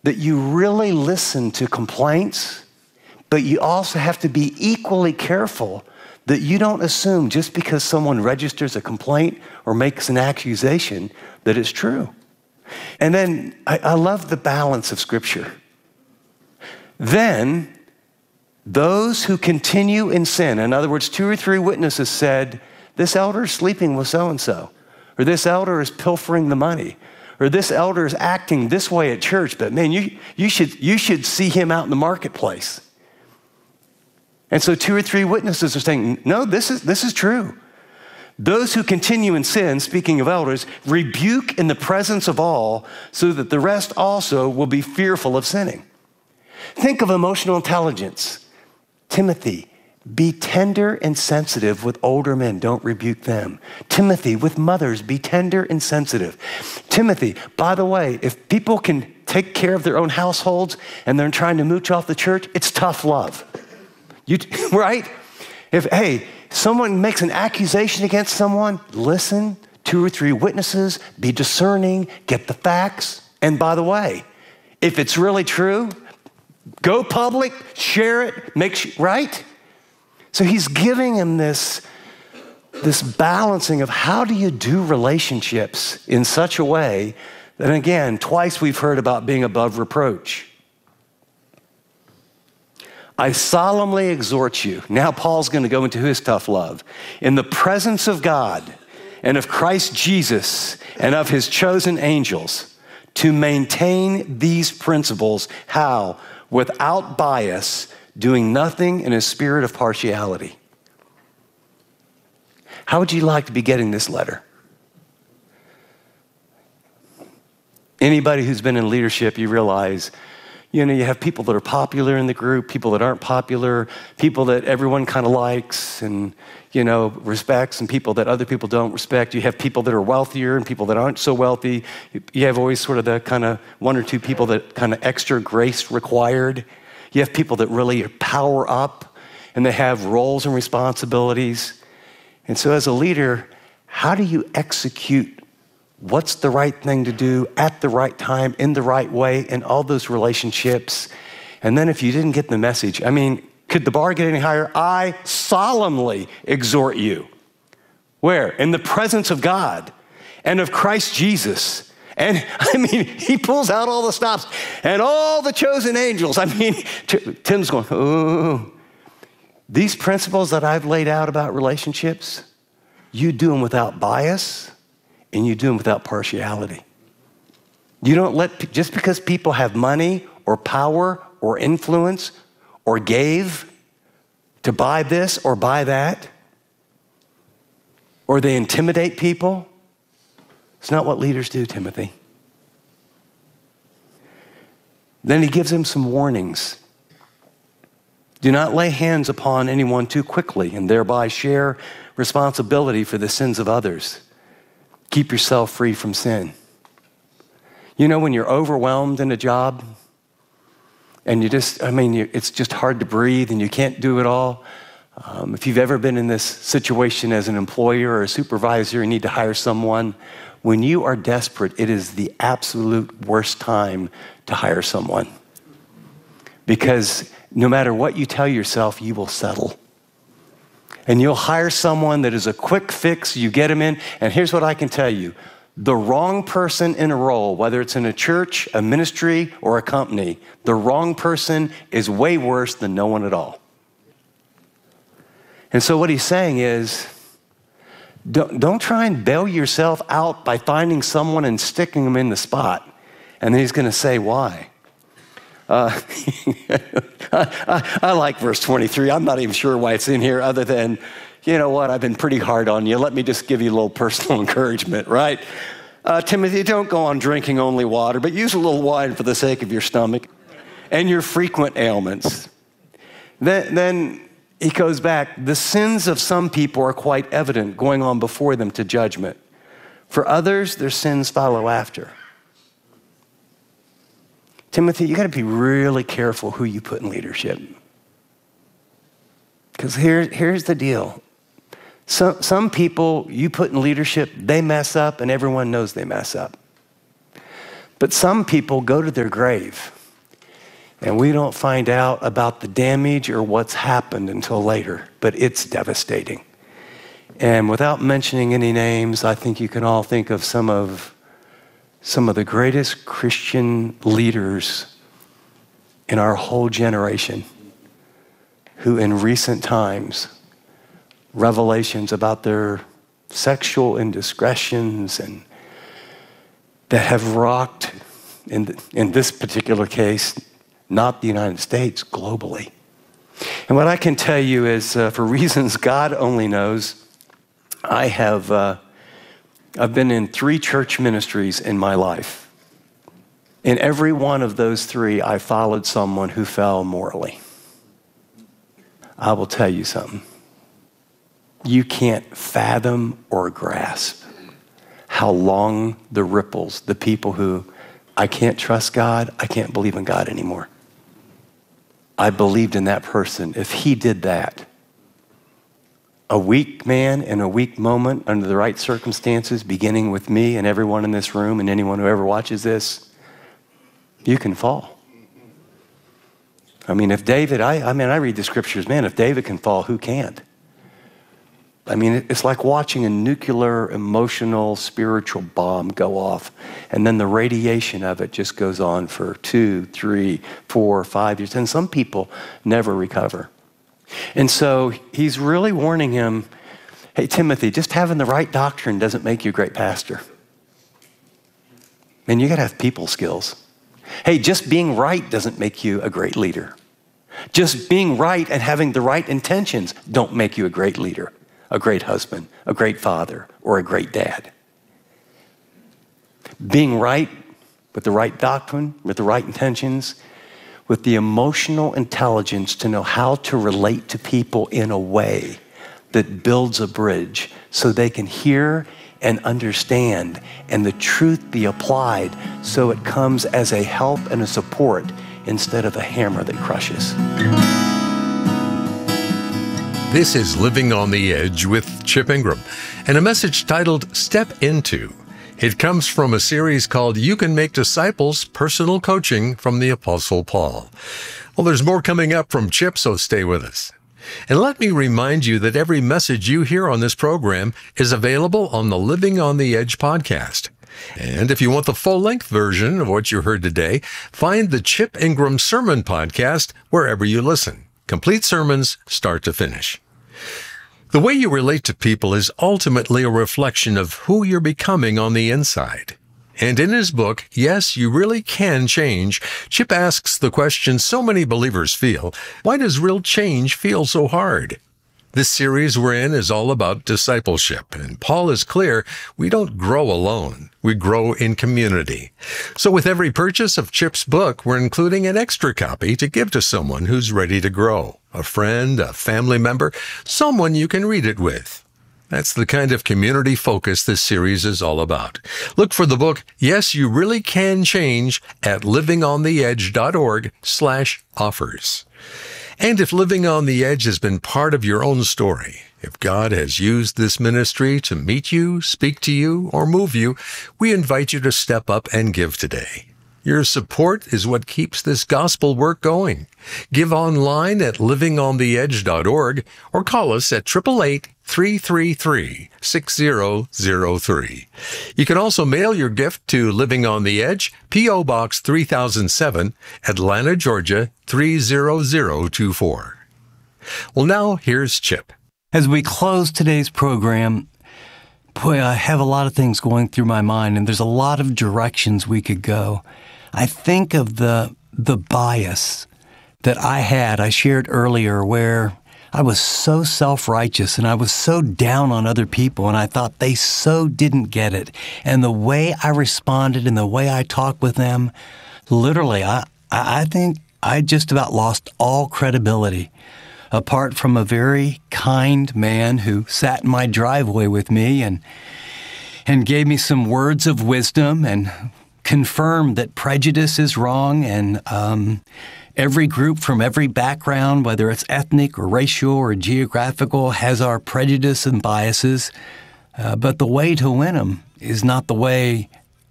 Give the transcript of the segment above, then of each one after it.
that you really listen to complaints, but you also have to be equally careful that you don't assume just because someone registers a complaint or makes an accusation that it's true. And then I love the balance of Scripture. Then those who continue in sin, in other words, 2 or 3 witnesses said, this elder is sleeping with so-and-so, or this elder is pilfering the money, or this elder is acting this way at church, but man, you should see him out in the marketplace. And so 2 or 3 witnesses are saying, no, this is true. Those who continue in sin, speaking of elders, rebuke in the presence of all so that the rest also will be fearful of sinning. Think of emotional intelligence. Timothy, be tender and sensitive with older men. Don't rebuke them. Timothy, with mothers, be tender and sensitive. Timothy, by the way, if people can take care of their own households and they're trying to mooch off the church, it's tough love. Right? If someone makes an accusation against someone, listen, 2 or 3 witnesses, be discerning, get the facts. And by the way, if it's really true, go public, share it, right? So he's giving him this balancing of how do you do relationships in such a way that, again, twice we've heard about being above reproach. I solemnly exhort you. Now Paul's going to go into his tough love. In the presence of God and of Christ Jesus and of his chosen angels to maintain these principles. How? Without bias, doing nothing in a spirit of partiality. How would you like to be getting this letter? Anybody who's been in leadership, you realize, you have people that are popular in the group, people that aren't popular, people that everyone kind of likes and, respects, and people that other people don't respect. You have people that are wealthier and people that aren't so wealthy. You have always sort of the kind of 1 or 2 people that kind of extra grace required. You have people that really power up and they have roles and responsibilities. And so as a leader, how do you execute what's the right thing to do at the right time, in the right way, in all those relationships? And then if you didn't get the message, could the bar get any higher? I solemnly exhort you. Where? In the presence of God and of Christ Jesus. And he pulls out all the stops and all the chosen angels. Tim's going, oh, these principles that I've laid out about relationships, you do them without bias. And you do them without partiality. You don't just because people have money or power or influence or gave to buy this or buy that, or they intimidate people. It's not what leaders do, Timothy. Then he gives him some warnings. Do not lay hands upon anyone too quickly and thereby share responsibility for the sins of others. Keep yourself free from sin. When you're overwhelmed in a job and it's just hard to breathe and you can't do it all. If you've ever been in this situation as an employer or a supervisor and need to hire someone, when you are desperate, it is the absolute worst time to hire someone. Because no matter what you tell yourself, you will settle. And you'll hire someone that is a quick fix, you get them in, and here's what I can tell you. The wrong person in a role, whether it's in a church, a ministry, or a company, the wrong person is way worse than no one at all. And so what he's saying is, don't try and bail yourself out by finding someone and sticking them in the spot. And then he's going to say why. I like verse 23. I'm not even sure why it's in here other than, I've been pretty hard on you. Let me just give you a little personal encouragement, right? Timothy, don't go on drinking only water, but use a little wine for the sake of your stomach and your frequent ailments. Then he goes back. The sins of some people are quite evident, going on before them to judgment. For others, their sins follow after. Timothy, you got to be really careful who you put in leadership. Because here's the deal. Some people you put in leadership, they mess up and everyone knows they mess up. But some people go to their grave, and we don't find out about the damage or what's happened until later, but it's devastating. And without mentioning any names, I think you can all think of some of the greatest Christian leaders in our whole generation who in recent times, revelations about their sexual indiscretions and that have rocked, in this particular case, not the United States, globally. And what I can tell you is, for reasons God only knows, I've been in 3 church ministries in my life. In every one of those 3, I followed someone who fell morally. I will tell you something. You can't fathom or grasp how long the ripples, the people who, I can't trust God, I can't believe in God anymore. I believed in that person. If he did that, a weak man in a weak moment under the right circumstances, beginning with me and everyone in this room and anyone who ever watches this, you can fall. I mean, if David, I read the scriptures, man, if David can fall, who can't? I mean, it's like watching a nuclear, emotional, spiritual bomb go off, and then the radiation of it just goes on for 2, 3, 4, 5 years, and some people never recover. And so he's really warning him, hey, Timothy, just having the right doctrine doesn't make you a great pastor. Man, you got to have people skills. Hey, just being right doesn't make you a great leader. Just being right and having the right intentions don't make you a great leader, a great husband, a great father, or a great dad. Being right with the right doctrine, with the right intentions, with the emotional intelligence to know how to relate to people in a way that builds a bridge so they can hear and understand and the truth be applied so it comes as a help and a support instead of a hammer that crushes. This is Living on the Edge with Chip Ingram and a message titled Step Into. It comes from a series called You Can Make Disciples, Personal Coaching from the Apostle Paul. Well, there's more coming up from Chip, so stay with us. And let me remind you that every message you hear on this program is available on the Living on the Edge podcast. And if you want the full-length version of what you heard today, find the Chip Ingram Sermon Podcast wherever you listen. Complete sermons, start to finish. The way you relate to people is ultimately a reflection of who you're becoming on the inside. And in his book, Yes, You Really Can Change, Chip asks the question so many believers feel, why does real change feel so hard? This series we're in is all about discipleship, and Paul is clear, we don't grow alone. We grow in community. So with every purchase of Chip's book, we're including an extra copy to give to someone who's ready to grow. A friend, a family member, someone you can read it with. That's the kind of community focus this series is all about. Look for the book, Yes, You Really Can Change, at livingontheedge.org/offers. And if Living on the Edge has been part of your own story, if God has used this ministry to meet you, speak to you, or move you, we invite you to step up and give today. Your support is what keeps this gospel work going. Give online at livingontheedge.org or call us at 888-333-6003. You can also mail your gift to Living on the Edge, P.O. Box 3007, Atlanta, Georgia 30024. Well, now here's Chip. As we close today's program, boy, I have a lot of things going through my mind, and there's a lot of directions we could go. I think of the bias that I shared earlier, where I was so self-righteous and I was so down on other people, and I thought they so didn't get it. And the way I responded and the way I talked with them, literally, I think I just about lost all credibility. Apart from a very kind man who sat in my driveway with me and gave me some words of wisdom and confirmed that prejudice is wrong, and every group from every background, whether it's ethnic or racial or geographical, has our prejudice and biases. But the way to win them is not the way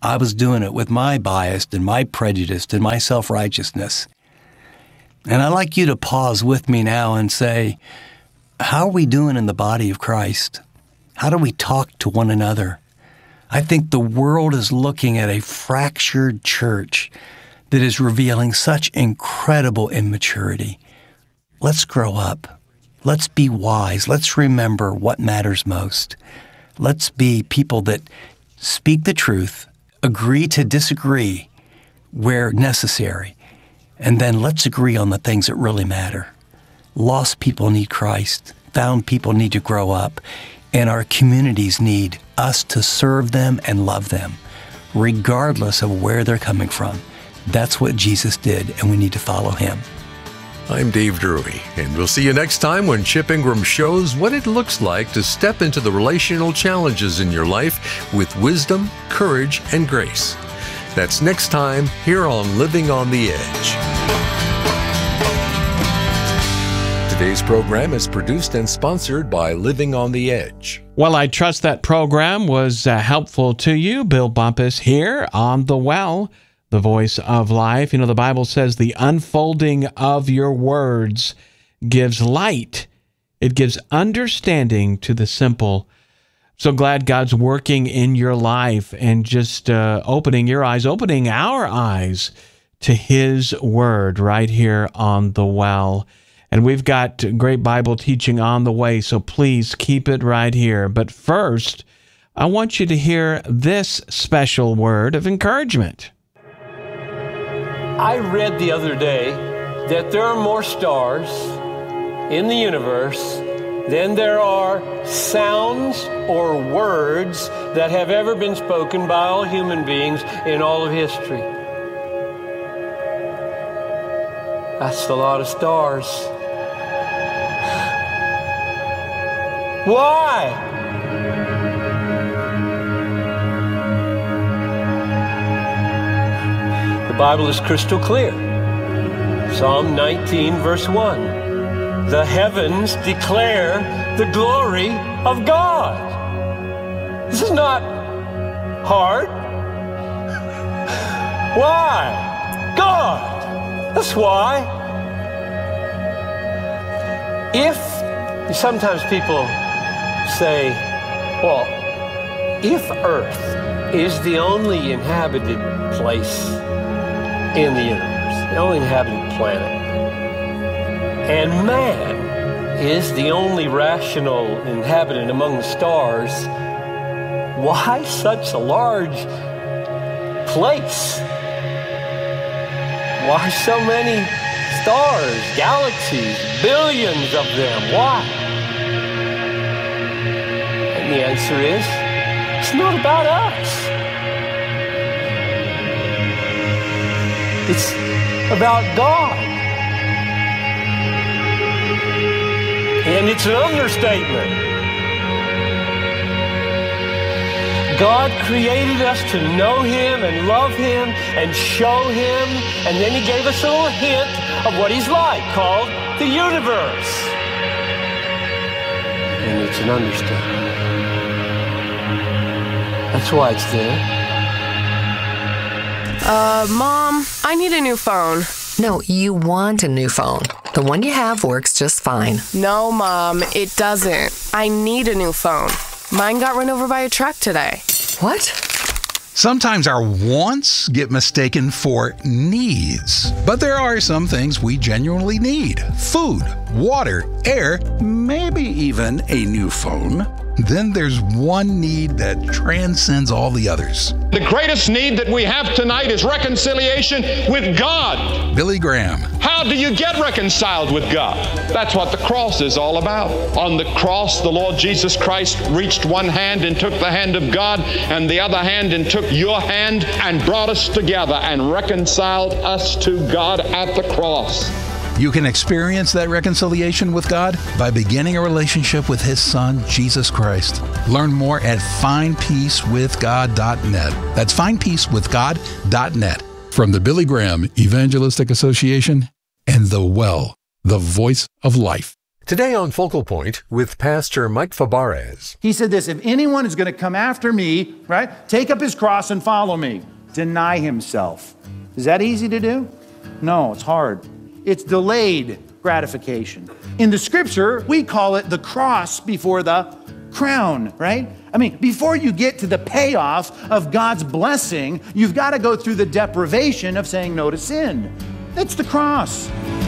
I was doing it with my bias and my prejudice and my self-righteousness. And I'd like you to pause with me now and say, how are we doing in the body of Christ? How do we talk to one another? I think the world is looking at a fractured church that is revealing such incredible immaturity. Let's grow up. Let's be wise. Let's remember what matters most. Let's be people that speak the truth, agree to disagree where necessary, and then let's agree on the things that really matter. Lost people need Christ. Found people need to grow up. And our communities need us to serve them and love them, regardless of where they're coming from. That's what Jesus did, and we need to follow him. I'm Dave Drury, and we'll see you next time when Chip Ingram shows what it looks like to step into the relational challenges in your life with wisdom, courage, and grace. That's next time here on Living on the Edge. Today's program is produced and sponsored by Living on the Edge. Well, I trust that program was helpful to you. Bill Bumpus here on The Well, the voice of life. You know, the Bible says the unfolding of your words gives light. It gives understanding to the simple. So glad God's working in your life and just opening your eyes, opening our eyes to his word right here on The Well. And we've got great Bible teaching on the way, so please keep it right here. But first, I want you to hear this special word of encouragement. I read the other day that there are more stars in the universe than there are sounds or words that have ever been spoken by all human beings in all of history. That's a lot of stars. Why? The Bible is crystal clear. Psalm 19, verse 1. The heavens declare the glory of God. This is not hard. Why? God. That's why. Sometimes people say, well, if Earth is the only inhabited place in the universe, the only inhabited planet, and man is the only rational inhabitant among the stars, why such a large place? Why so many stars, galaxies, billions of them? Why? And the answer is, it's not about us. It's about God. And it's an understatement. God created us to know him and love him and show him, and then he gave us a little hint of what he's like, called the universe. And it's an understatement. That's why it's there. Mom, I need a new phone. No, you want a new phone. The one you have works just fine. No, Mom, it doesn't. I need a new phone. Mine got run over by a truck today. What? Sometimes our wants get mistaken for needs. But there are some things we genuinely need. Food, water, air, maybe even a new phone. Then there's one need that transcends all the others. The greatest need that we have tonight is reconciliation with God. Billy Graham. How do you get reconciled with God? That's what the cross is all about. On the cross, the Lord Jesus Christ reached one hand and took the hand of God, and the other hand and took your hand and brought us together and reconciled us to God at the cross. You can experience that reconciliation with God by beginning a relationship with His Son, Jesus Christ. Learn more at findpeacewithgod.net. That's findpeacewithgod.net. From the Billy Graham Evangelistic Association and The Well, the voice of life. Today on Focal Point with Pastor Mike Fabarez. He said this, if anyone is going to come after me, right, take up his cross and follow me. Deny himself. Is that easy to do? No, it's hard. It's delayed gratification. In the scripture, we call it the cross before the crown, right? I mean, before you get to the payoff of God's blessing, you've got to go through the deprivation of saying no to sin. That's the cross.